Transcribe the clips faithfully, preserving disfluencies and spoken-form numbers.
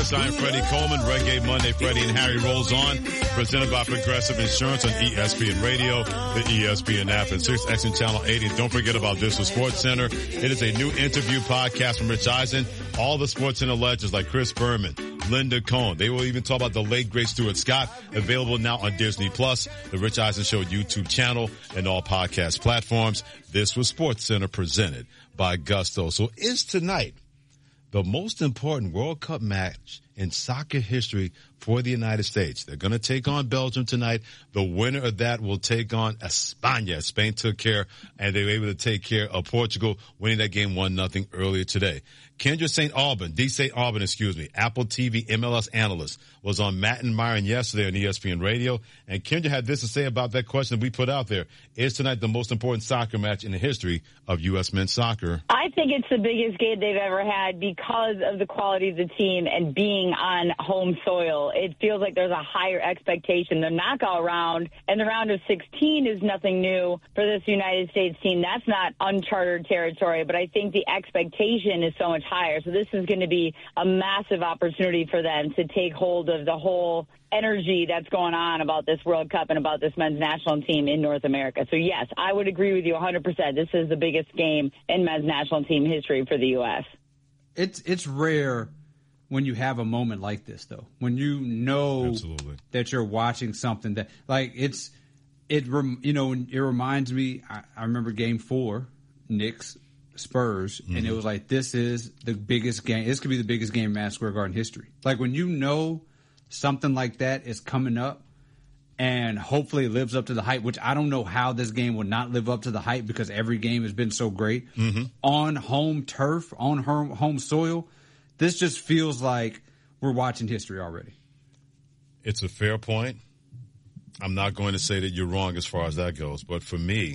Breakfast. I am Freddie Coleman. Reggae Monday, Freddie and Harry rolls on. Presented by Progressive Insurance on E S P N Radio, the E S P N app, and six X and Channel eighty. And don't forget about This Was Sports Center. It is a new interview podcast from Rich Eisen. All the Sports Center legends like Chris Berman, Linda Cohn. They will even talk about the late, great Stuart Scott. Available now on Disney Plus, the Rich Eisen Show YouTube channel, and all podcast platforms. This was Sports Center presented by Gusto. So is tonight the most important World Cup match in soccer history for the United States. They're going to take on Belgium tonight. The winner of that will take on España. Spain took care, and they were able to take care of Portugal, winning that game one nothing earlier today. Kendra Saint Alban, D. Saint Alban, excuse me, Apple T V M L S analyst, was on Matt and Myron yesterday on E S P N Radio, and Kendra had this to say about that question that we put out there. Is tonight the most important soccer match in the history of U S men's soccer? I think it's the biggest game they've ever had because of the quality of the team and being on home soil. It feels like there's a higher expectation. The knockout round and the round of sixteen is nothing new for this United States team. That's not uncharted territory, but I think the expectation is so much higher. So this is going to be a massive opportunity for them to take hold of the whole energy that's going on about this World Cup and about this men's national team in North America. So, yes, I would agree with you one hundred percent. This is the biggest game in men's national team history for the U S. It's it's rare when you have a moment like this, though, when you know Absolutely. that you're watching something that, like, it's, it rem, you know, it reminds me, I, I remember game four, Knicks, Spurs, mm-hmm. and it was like, this is the biggest game. This could be the biggest game in Madison Square Garden history. Like, when you know something like that is coming up and hopefully it lives up to the hype, which I don't know how this game would not live up to the hype because every game has been so great. Mm-hmm. On home turf, on home, home soil, this just feels like we're watching history already. It's a fair point. I'm not going to say that you're wrong as far as that goes, but for me,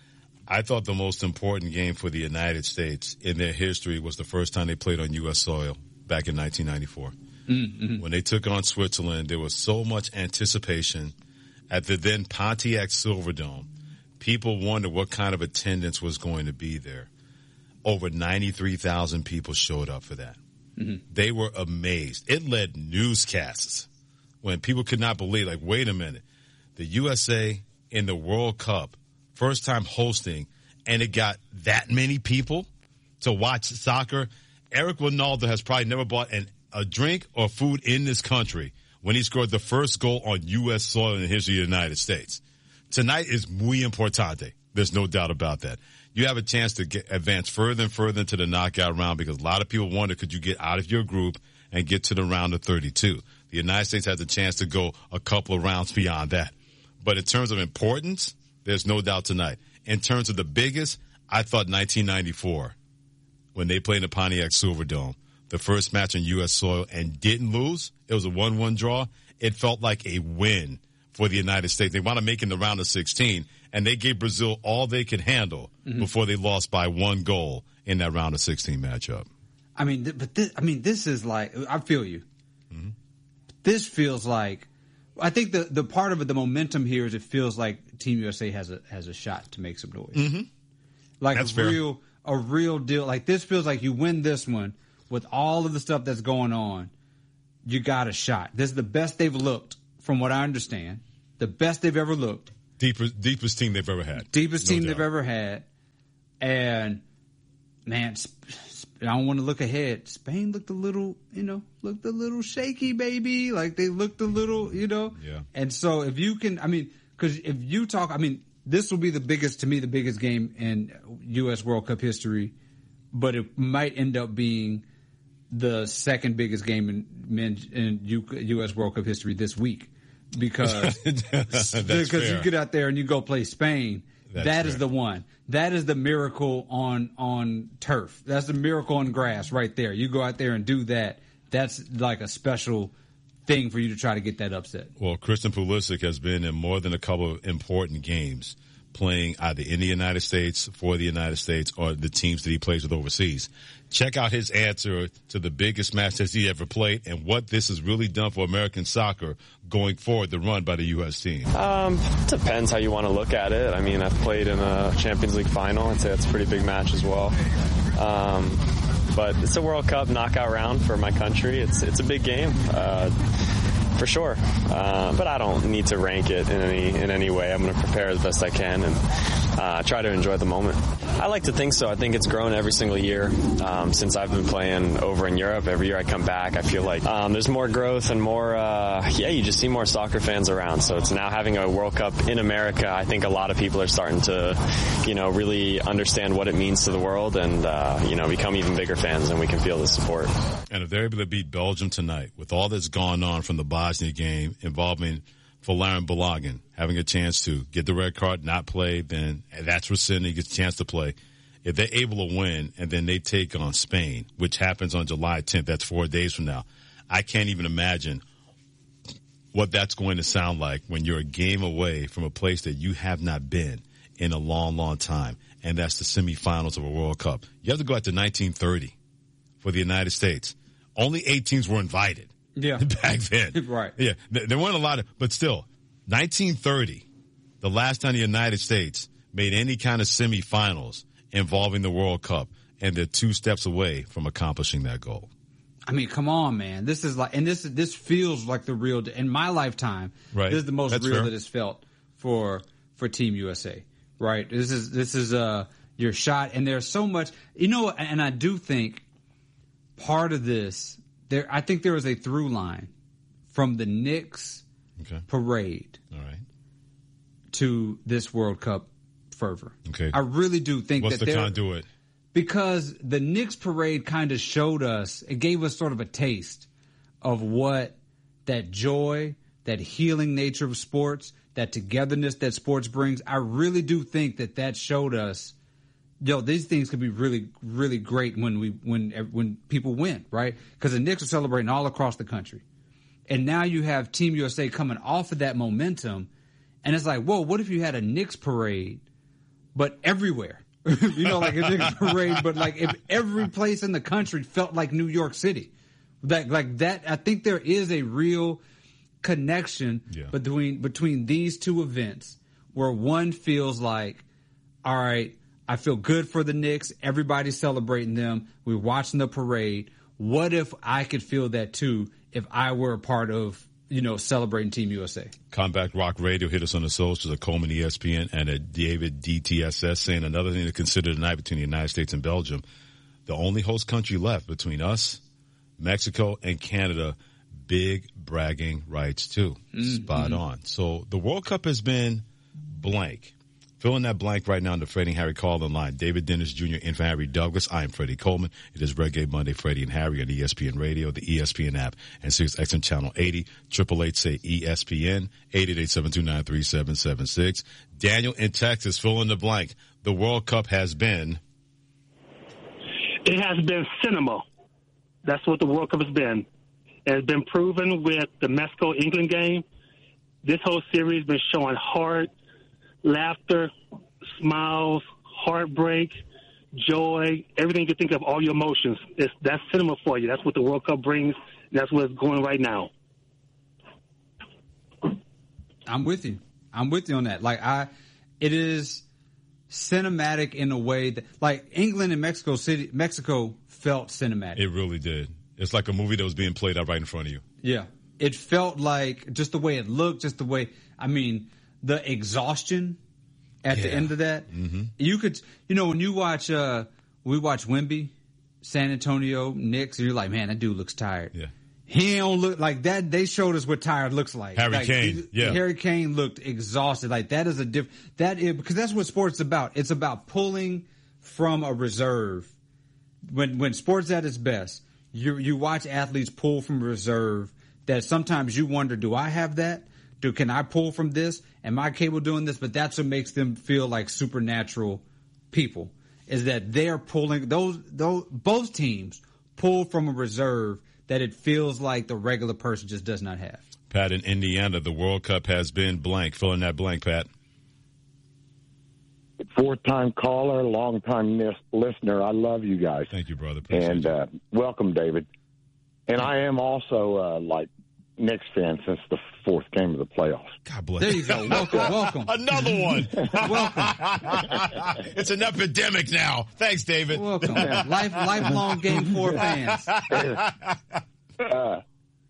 I thought the most important game for the United States in their history was the first time they played on U S soil back in nineteen ninety-four. Mm-hmm. When they took on Switzerland, there was so much anticipation at the then Pontiac Silverdome. People wondered what kind of attendance was going to be there. Over ninety-three thousand people showed up for that. Mm-hmm. They were amazed. It led newscasts when people could not believe, like, wait a minute, the U S A in the World Cup, first time hosting, and it got that many people to watch soccer. Eric Ronaldo has probably never bought an, a drink or food in this country when he scored the first goal on U S soil in the history of the United States. Tonight is muy importante. There's no doubt about that. You have a chance to get, advance further and further into the knockout round because a lot of people wonder, could you get out of your group and get to the round of thirty-two? The United States has a chance to go a couple of rounds beyond that. But in terms of importance, there's no doubt tonight. In terms of the biggest, I thought nineteen ninety-four, when they played in the Pontiac Silverdome, the first match on U S soil and didn't lose. It was a one one draw. It felt like a win for the United States. They wound up making the round of sixteen, and they gave Brazil all they could handle mm-hmm. before they lost by one goal in that round of sixteen matchup. I mean, th- but this, I mean, this is like, I feel you. Mm-hmm. This feels like, I think the, the part of it, the momentum here is it feels like Team U S A has a has a shot to make some noise. Mm-hmm. Like That's a fair. real a real deal. Like this feels like you win this one with all of the stuff that's going on. You got a shot. This is the best they've looked, from what I understand. The best they've ever looked. Deepest, deepest team they've ever had. Deepest no team doubt. they've ever had. And, man, I don't want to look ahead. Spain looked a little, you know, looked a little shaky, baby. Like, they looked a little, you know. Yeah. And so if you can, I mean, because if you talk, I mean, this will be the biggest, to me, the biggest game in U S World Cup history. But it might end up being the second biggest game in, men, in U S World Cup history this week. Because because you get out there and you go play Spain. That's that is fair. The one. That is the miracle on on turf. That's the miracle on grass right there. You go out there and do that. That's like a special thing for you to try to get that upset. Well, Christian Pulisic has been in more than a couple of important games playing either in the United States, for the United States, or the teams that he plays with overseas. Check out his answer to the biggest match that he ever played and what this has really done for American soccer going forward, the run by the U S team. Um, depends how you want to look at it. I mean, I've played in a Champions League final. I'd say that's a pretty big match as well. Um, but it's a World Cup knockout round for my country. It's it's a big game. Uh, For sure, uh, but I don't need to rank it in any in any way. I'm going to prepare as best I can and uh, try to enjoy the moment. I like to think so. I think it's grown every single year um, since I've been playing over in Europe. Every year I come back, I feel like um, there's more growth and more. Uh, yeah, you just see more soccer fans around. So it's now having a World Cup in America. I think a lot of people are starting to, you know, really understand what it means to the world and uh, you know become even bigger fans, and we can feel the support. And if they're able to beat Belgium tonight, with all that's gone on from the Bosnia game involving Folarin Balogun having a chance to get the red card, not play, then that's rescinded, he gets a chance to play. If they're able to win and then they take on Spain, which happens on July tenth, that's four days from now, I can't even imagine what that's going to sound like when you're a game away from a place that you have not been in a long, long time, and that's the semifinals of a World Cup. You have to go out to nineteen thirty for the United States. Only eight teams were invited. Yeah. Back then. Right. Yeah. There weren't a lot of, but still, nineteen thirty, the last time the United States made any kind of semifinals involving the World Cup, and they're two steps away from accomplishing that goal. I mean, come on, man. This is like, and this this feels like the real, in my lifetime, right. This is the most That's real fair. that it's felt for, for Team U S A, right? This is, this is, uh, your shot, and there's so much, you know, and I do think part of this, there, I think there is a through line from the Knicks okay. parade All right. to this World Cup fervor. Okay. I really do think What's that the there, conduit? because the Knicks parade kind of showed us, it gave us sort of a taste of what that joy, that healing nature of sports, that togetherness that sports brings. I really do think that that showed us, yo, these things could be really, really great when we when when people win, right? Because the Knicks are celebrating all across the country, and now you have Team U S A coming off of that momentum, and it's like, whoa, what if you had a Knicks parade, but everywhere, you know, like a Knicks parade, but like if every place in the country felt like New York City, that like that. I think there is a real connection yeah. between between these two events, where one feels like, all right, I feel good for the Knicks. Everybody's celebrating them. We're watching the parade. What if I could feel that too if I were a part of, you know, celebrating Team U S A? Combat Rock Radio hit us on the socials at Coleman E S P N and at David D T S S, saying another thing to consider tonight between the United States and Belgium. The only host country left between us, Mexico, and Canada. Big bragging rights too. Mm-hmm. Spot on. So the World Cup has been blank. Fill in that blank right now in the Freddie and Harry call-in line. David Dennis Junior in for Harry Douglas. I am Freddie Coleman. It is Reggae Monday, Freddie and Harry on E S P N Radio, the E S P N app, and Sirius X M Channel eighty. Triple eight say E S P N. eight eight eight, seven two nine, three seven seven six. Daniel in Texas, fill in the blank. The World Cup has been. It has been cinema. That's what the World Cup has been. It has been proven with the Mexico-England game. This whole series has been showing heart, laughter, smiles, heartbreak, joy, everything you think of, all your emotions. It's, that's cinema for you. That's what the World Cup brings. That's what's going right now. I'm with you. I'm with you on that. Like I, it is cinematic in a way that, like, England and Mexico City, Mexico felt cinematic. It really did. It's like a movie that was being played out right in front of you. Yeah. It felt like just the way it looked, just the way, I mean, the exhaustion at yeah. the end of that. Mm-hmm. You could, you know, when you watch, uh, we watch Wemby, San Antonio, Knicks, and you're like, man, that dude looks tired. Yeah. He don't look like that. They showed us what tired looks like. Harry like, Kane, he, yeah. Harry Kane looked exhausted. Like that is a diff. That is because that's what sports is about. It's about pulling from a reserve. When when sports at its best, you you watch athletes pull from reserve. That sometimes you wonder, do I have that? Do can I pull from this? Am I capable of doing this? But that's what makes them feel like supernatural people. Is that they're pulling those those both teams pull from a reserve that it feels like the regular person just does not have. Pat, in Indiana, the World Cup has been blank. Fill in that blank, Pat. Fourth-time caller, long-time listener. I love you guys. Thank you, brother. Appreciate and uh, welcome, David. And I am also, uh, like Knicks fan since the fourth game of the playoffs. God bless. There you go. Welcome, welcome. Another one. Welcome. It's an epidemic now. Thanks, David. Welcome. Life, lifelong Game Four fans. Uh,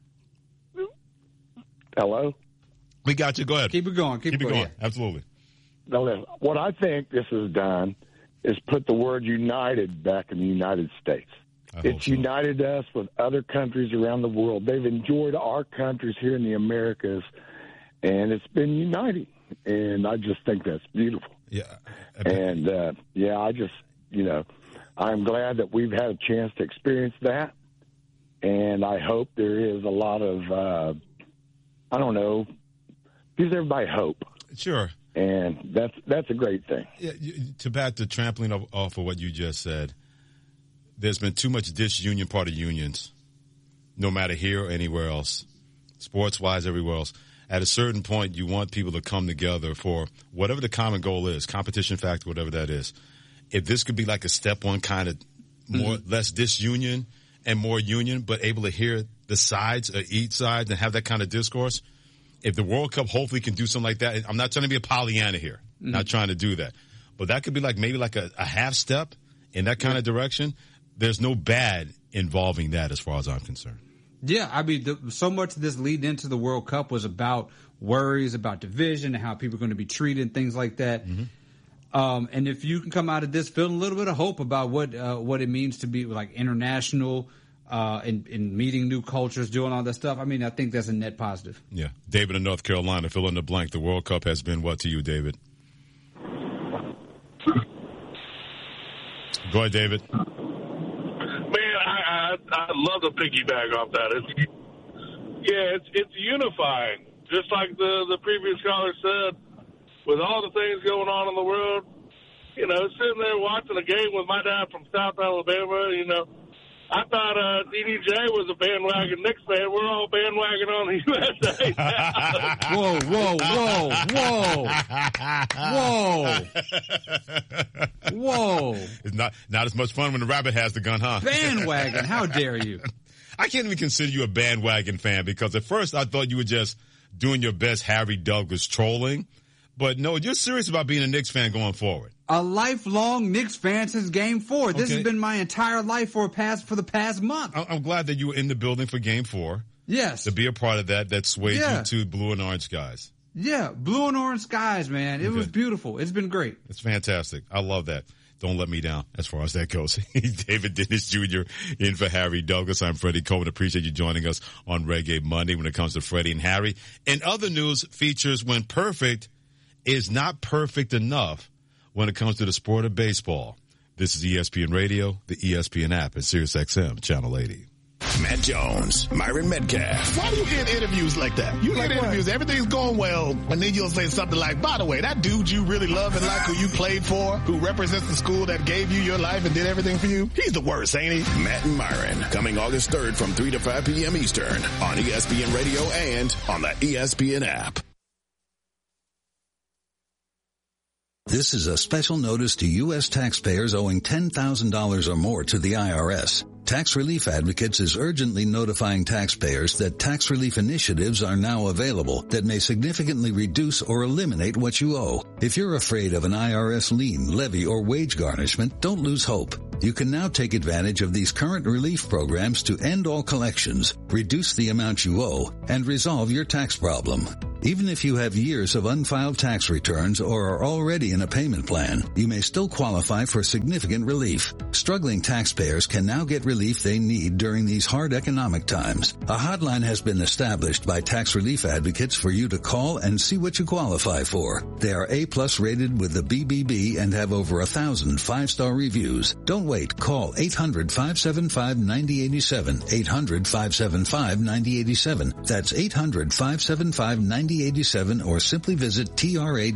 hello? We got you. Go ahead. Keep it going. Keep, Keep it it going. going. Absolutely. Now, listen, what I think this has done is put the word united back in the United States. I hope It's so. united us with other countries around the world. They've enjoyed our countries here in the Americas, and it's been uniting. And I just think that's beautiful. Yeah. And, uh, yeah, I just, you know, I'm glad that we've had a chance to experience that. And I hope there is a lot of, uh, I don't know, gives everybody hope. Sure. And that's that's a great thing. Yeah, you- to bat the trampling off, off of what you just said, there's been too much disunion part of unions, no matter here or anywhere else, sports-wise, everywhere else. At a certain point, you want people to come together for whatever the common goal is, competition factor, whatever that is. If this could be like a step one kind of more, mm-hmm. less disunion and more union, but able to hear the sides of each side and have that kind of discourse. If the World Cup hopefully can do something like that, I'm not trying to be a Pollyanna here, mm-hmm. not trying to do that, but that could be like maybe like a, a half step in that kind yeah. of direction. There's no bad involving that as far as I'm concerned. Yeah, I mean, the, so much of this lead into the World Cup was about worries about division and how people are going to be treated and things like that. Mm-hmm. Um, and if you can come out of this feeling a little bit of hope about what uh, what it means to be like international uh, and, and meeting new cultures, doing all that stuff, I mean, I think that's a net positive. Yeah. David in North Carolina, fill in the blank. The World Cup has been what to you, David? Go ahead, David. Man, I, I, I'd love to piggyback off that. It's, yeah, it's it's unifying. Just like the, the previous caller said, with all the things going on in the world, you know, sitting there watching a game with my dad from South Alabama, you know, I thought uh, D D J was a bandwagon Knicks fan. We're all bandwagon on the U S A now. Whoa, whoa, whoa, whoa. Whoa. It's not, not as much fun when the rabbit has the gun, huh? Bandwagon. How dare you? I can't even consider you a bandwagon fan because at first I thought you were just doing your best Harry Douglas trolling. But no, you're serious about being a Knicks fan going forward. A lifelong Knicks fan since Game Four. This okay. has been my entire life for past for the past month. I'm glad that you were in the building for Game Four. Yes, to be a part of that, that swayed yeah. you to blue and orange skies. Yeah, blue and orange skies, man. It okay. was beautiful. It's been great. It's fantastic. I love that. Don't let me down as far as that goes. David Dennis Junior in for Harry Douglas. I'm Freddie Coleman. Appreciate you joining us on Reggae Monday when it comes to Freddie and Harry. In other news, features when perfect is not perfect enough when it comes to the sport of baseball. This is E S P N Radio, the E S P N app, and Sirius X M, Channel eighty. Matt Jones, Myron Metcalf. Why do you end interviews like that? You like end interviews, what? Everything's going well, and then you'll say something like, by the way, that dude you really love and like who you played for, who represents the school that gave you your life and did everything for you, he's the worst, ain't he? Matt and Myron, coming August third from three to five p.m. Eastern on E S P N Radio and on the E S P N app. This is a special notice to U S taxpayers owing ten thousand dollars or more to the I R S. Tax Relief Advocates is urgently notifying taxpayers that tax relief initiatives are now available that may significantly reduce or eliminate what you owe. If you're afraid of an I R S lien, levy, or wage garnishment, don't lose hope. You can now take advantage of these current relief programs to end all collections, reduce the amount you owe, and resolve your tax problem. Even if you have years of unfiled tax returns or are already in a payment plan, you may still qualify for significant relief. Struggling taxpayers can now get relief they need during these hard economic times. A hotline has been established by Tax Relief Advocates for you to call and see what you qualify for. They are A-plus rated with the B B B and have over a thousand five-star reviews. Don't wait. Call eight hundred, five seven five, nine zero eight seven. eight hundred, five seven five, nine zero eight seven. That's eight hundred, five seven five, nine zero eight seven or simply visit T R A